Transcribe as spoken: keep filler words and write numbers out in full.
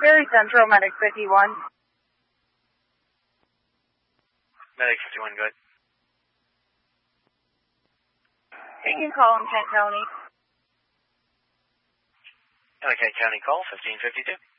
Very Central, Medic fifty-one. Medic fifty-one, good. You can call him Kent County. Okay, County call, fifteen fifty-two.